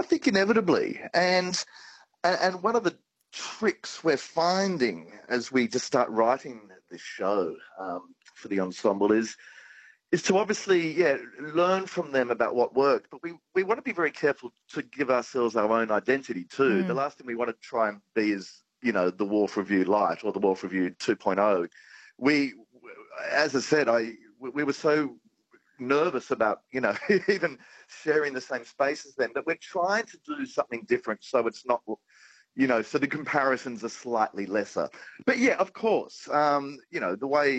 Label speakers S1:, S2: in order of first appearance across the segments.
S1: think inevitably. And one of the tricks we're finding as we just start writing this show for the ensemble is to obviously, learn from them about what worked. But we want to be very careful to give ourselves our own identity too. The last thing we want to try and be is, the Wharf Review Light or the Wharf Review 2.0. As I said, we were so nervous about, even sharing the same space as them, that we're trying to do something different so it's not, so the comparisons are slightly lesser. But yeah, of course, the way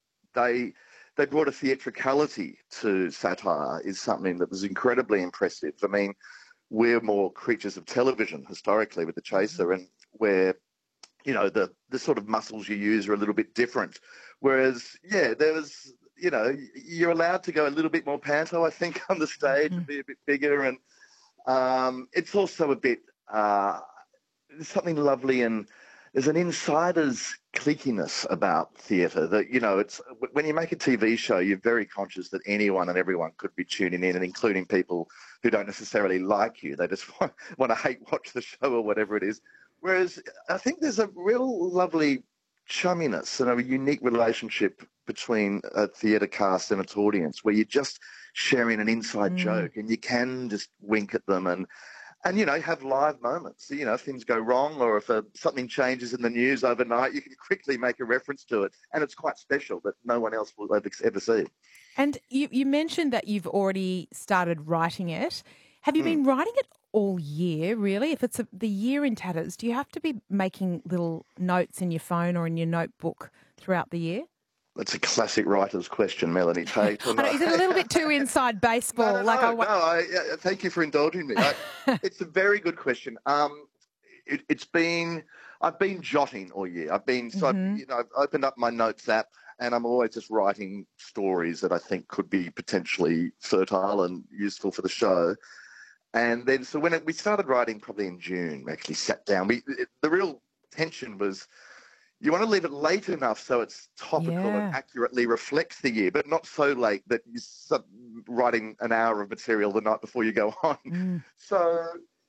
S1: they brought a theatricality to satire is something that was incredibly impressive. I mean, we're more creatures of television historically with The Chaser, and where, the sort of muscles you use are a little bit different. Whereas, there was, you're allowed to go a little bit more panto, I think, on the stage and be a bit bigger. And it's also a bit, there's something lovely, and there's an insider's cliquiness about theatre that, it's when you make a TV show, you're very conscious that anyone and everyone could be tuning in, and including people who don't necessarily like you. They just want to hate watch the show or whatever it is. Whereas I think there's a real lovely chumminess and a unique relationship between a theatre cast and its audience, where you're just sharing an inside joke and you can just wink at them and have live moments. If things go wrong or if something changes in the news overnight, you can quickly make a reference to it. And it's quite special that no one else will ever see.
S2: And you mentioned that you've already started writing it. Have you been writing it all year, really? If it's the year in tatters, do you have to be making little notes in your phone or in your notebook throughout the year?
S1: That's a classic writer's question, Melanie Tate.
S2: I know, is it a little bit too inside baseball?
S1: Thank you for indulging me. It's a very good question. I've been jotting all year. I've opened up my notes app, and I'm always just writing stories that I think could be potentially fertile and useful for the show. And then, so when we started writing, probably in June, we actually sat down. The real tension was, you want to leave it late enough so it's topical and accurately reflects the year, but not so late that you're writing an hour of material the night before you go on. So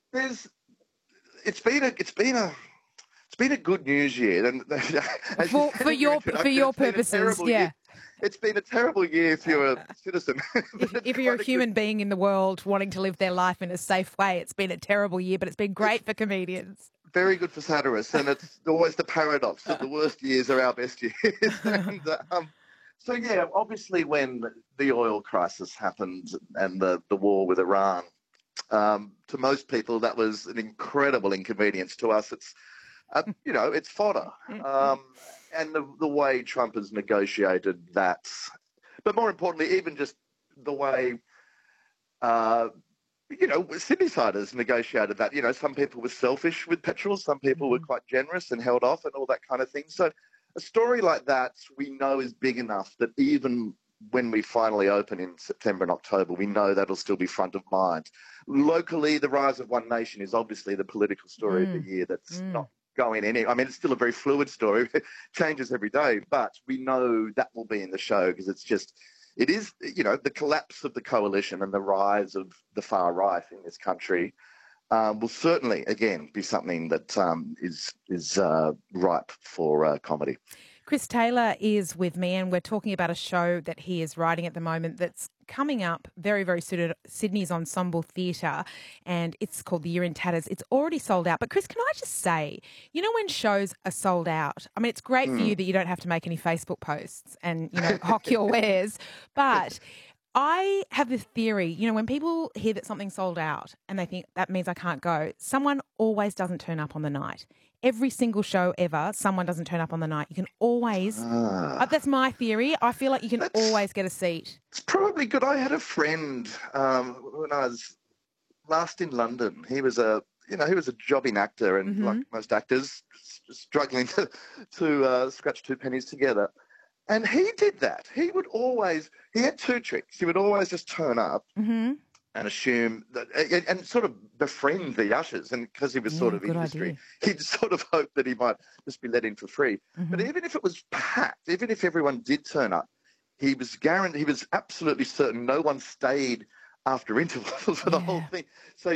S1: it's been a good news year, and
S2: for your purposes,
S1: It's been a terrible year if you're a citizen.
S2: if you're a human being in the world wanting to live their life in a safe way, it's been a terrible year, but it's been great for comedians.
S1: Very good for satirists, and it's always the paradox that the worst years are our best years. Obviously when the oil crisis happened and the war with Iran, to most people that was an incredible inconvenience. To us, it's it's fodder. And the way Trump has negotiated that, but more importantly, even just the way Sydneysiders negotiated that. Some people were selfish with petrol, some people were quite generous and held off and all that kind of thing. So a story like that we know is big enough that even when we finally open in September and October, we know that'll still be front of mind. Locally, the rise of One Nation is obviously the political story of the year that's not going any. I mean, it's still a very fluid story. It changes every day, but we know that will be in the show because it is, the collapse of the coalition and the rise of the far right in this country will certainly, again, be something that is ripe for comedy.
S2: Chris Taylor is with me, and we're talking about a show that he is writing at the moment that's coming up very, very soon at Sydney's Ensemble Theatre, and it's called The Year in Tatters. It's already sold out. But Chris, can I just say, when shows are sold out, I mean, it's great for you that you don't have to make any Facebook posts and, hawk your wares, but I have this theory, when people hear that something's sold out and they think that means I can't go, someone always doesn't turn up on the night. Every single show ever, someone doesn't turn up on the night. You can always, that's my theory. I feel like you can always get a seat.
S1: It's probably good. I had a friend when I was last in London. He was a jobbing actor and like most actors, struggling to scratch two pennies together. And he did that. He had two tricks. He would always just turn up and assume that, and sort of befriend the ushers. And because he was sort of industry, he'd sort of hope that he might just be let in for free. But even if it was packed, even if everyone did turn up, he was absolutely certain no one stayed after intervals for the whole thing. So